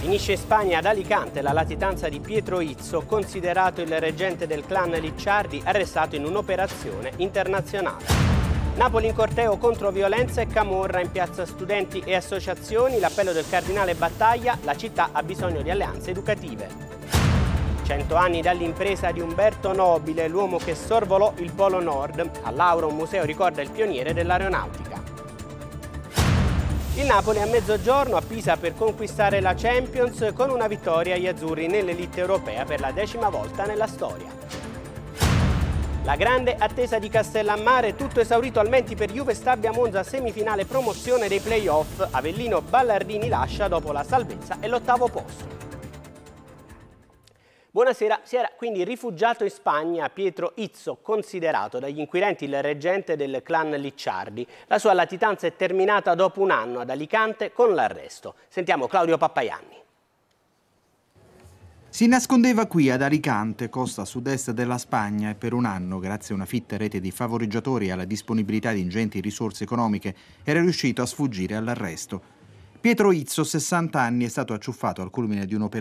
Finisce in Spagna ad Alicante la latitanza di Pietro Izzo, considerato il reggente del clan Licciardi, arrestato in un'operazione internazionale. Napoli in corteo contro violenza e camorra in piazza studenti e associazioni, l'appello del cardinale Battaglia, la città ha bisogno di alleanze educative. 100 anni dall'impresa di Umberto Nobile, l'uomo che sorvolò il Polo Nord. A Lauro un museo ricorda il pioniere dell'aeronautica. Il Napoli a mezzogiorno a Pisa per conquistare la Champions con una vittoria agli azzurri nell'elite europea per la 10ª volta nella storia. La grande attesa di Castellammare, tutto esaurito al Menti per Juve Stabia Monza, semifinale promozione dei play-off. Avellino Ballardini lascia dopo la salvezza e l'8º posto. Buonasera, si era quindi rifugiato in Spagna Pietro Izzo, considerato dagli inquirenti il reggente del clan Licciardi. La sua latitanza è terminata dopo un anno ad Alicante con l'arresto. Sentiamo Claudio Pappaianni. Si nascondeva qui ad Alicante, costa sud-est della Spagna, e per un anno, grazie a una fitta rete di favoreggiatori e alla disponibilità di ingenti risorse economiche, era riuscito a sfuggire all'arresto. Pietro Izzo, 60 anni, è stato acciuffato al culmine di un'operazione